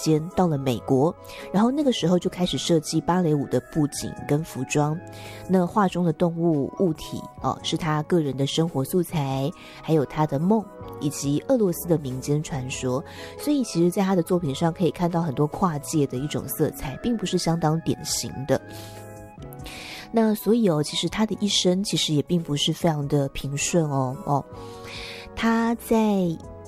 间到了美国，然后那个时候就开始设计芭蕾舞的布景跟服装。那画中的动物物体是他个人的生活素材，还有他的梦，以及俄罗斯的民间传说。所以其实在他的作品上可以看到很多跨界的一种色彩，并不是相当典型的。那所以其实他的一生其实也并不是非常的平顺他在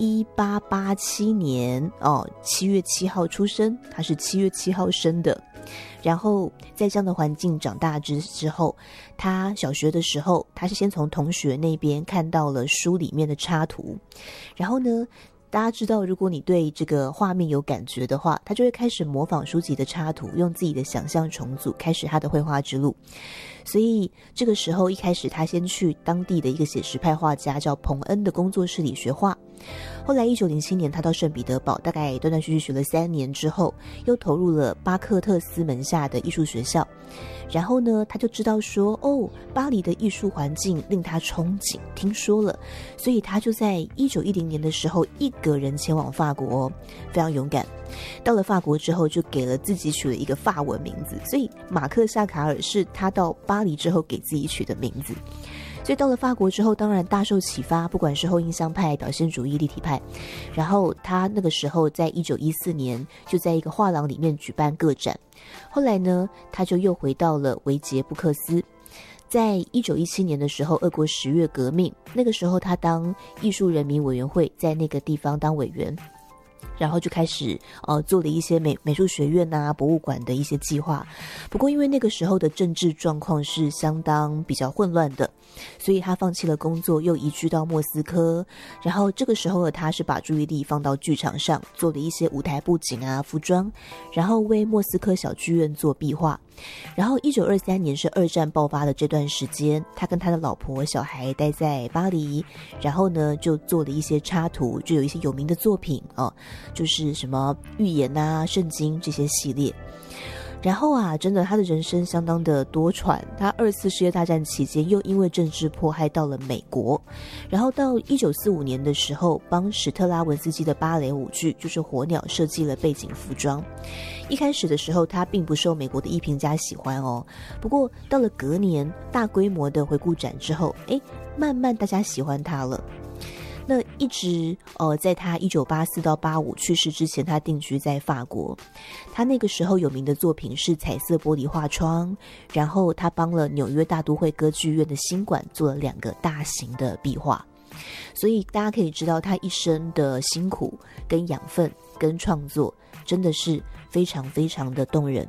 1887年7月7号出生，他是7月7号生的。然后在这样的环境长大之后，他小学的时候，他是先从同学那边看到了书里面的插图，然后呢，大家知道如果你对这个画面有感觉的话，他就会开始模仿书籍的插图，用自己的想象重组，开始他的绘画之路。所以这个时候一开始他先去当地的一个写实派画家叫彭恩的工作室里学画，后来1907年他到圣彼得堡，大概断断续续学了3年之后，又投入了巴克特斯门下的艺术学校。然后呢，他就知道说巴黎的艺术环境令他憧憬，听说了，所以他就在1910年的时候一个人前往法国非常勇敢。到了法国之后，就给了自己取了一个法文名字，所以马克夏卡尔是他到巴黎之后给自己取的名字。所以到了法国之后，当然大受启发，不管是后印象派、表现主义、立体派。然后他那个时候在1914年就在一个画廊里面举办个展。后来呢，他就又回到了维捷布克斯。在1917年的时候，俄国10月革命，那个时候他当艺术人民委员会在那个地方当委员。然后就开始做了一些美术学院博物馆的一些计划。不过因为那个时候的政治状况是相当比较混乱的，所以他放弃了工作，又移居到莫斯科。然后这个时候的他是把注意力放到剧场上，做了一些舞台布景服装，然后为莫斯科小剧院做壁画。然后1923年是二战爆发的这段时间，他跟他的老婆小孩待在巴黎，然后呢就做了一些插图，就有一些有名的作品就是什么寓言圣经这些系列。然后真的他的人生相当的多舛，他2次世界大战期间又因为政治迫害到了美国，然后到1945年的时候帮史特拉文斯基的芭蕾舞剧就是火鸟设计了背景服装。一开始的时候他并不受美国的艺评家喜欢不过到了隔年大规模的回顾展之后，慢慢大家喜欢他了。那一直在他1984到85去世之前，他定居在法国。他那个时候有名的作品是彩色玻璃画窗，然后他帮了纽约大都会歌剧院的新馆做了2个大型的壁画。所以大家可以知道他一生的辛苦跟养分跟创作真的是非常非常的动人。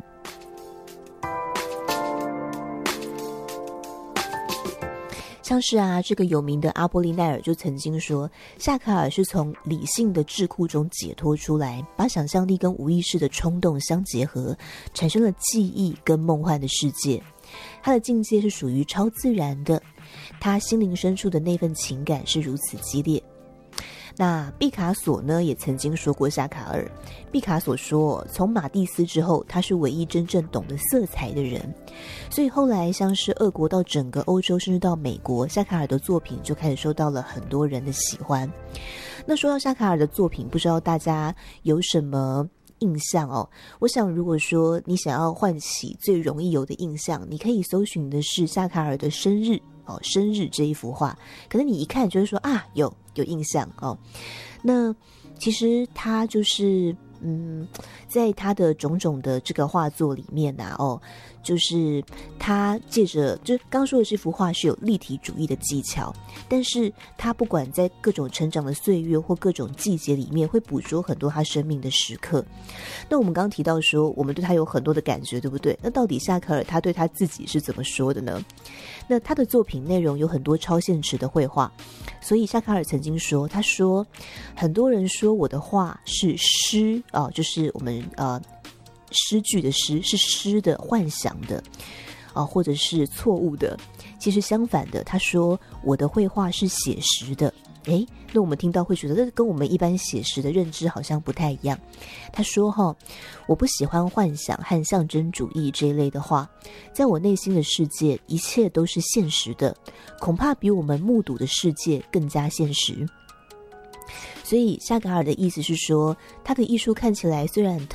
像是这个有名的阿波利奈尔就曾经说，夏卡尔是从理性的智库中解脱出来，把想象力跟无意识的冲动相结合，产生了记忆跟梦幻的世界。他的境界是属于超自然的，他心灵深处的那份情感是如此激烈。那毕卡索呢也曾经说过夏卡尔，毕卡索说从马蒂斯之后他是唯一真正懂得色彩的人。所以后来像是俄国到整个欧洲甚至到美国，夏卡尔的作品就开始受到了很多人的喜欢。那说到夏卡尔的作品，不知道大家有什么印象我想如果说你想要唤起最容易有的印象，你可以搜寻的是夏卡尔的生日生日这一幅画，可能你一看就会说有印象那其实他就是在他的种种的这个画作里面就是他借着就刚说的这幅画是有立体主义的技巧，但是他不管在各种成长的岁月或各种季节里面会捕捉很多他生命的时刻。那我们刚刚提到说我们对他有很多的感觉，对不对？那到底夏卡尔他对他自己是怎么说的呢？那他的作品内容有很多超现实的绘画，所以夏卡尔曾经说，他说很多人说我的画是诗就是我们诗句的诗，是诗的幻想的或者是错误的。其实相反的，他说我的绘画是写实的。那我们听到会觉得这跟我们一般写实的认知好像不太一样。他说我不喜欢幻想和象征主义这一类的画，在我内心的世界一切都是现实的，恐怕比我们目睹的世界更加现实。所以夏卡尔的意思是说，他的艺术看起来虽然很特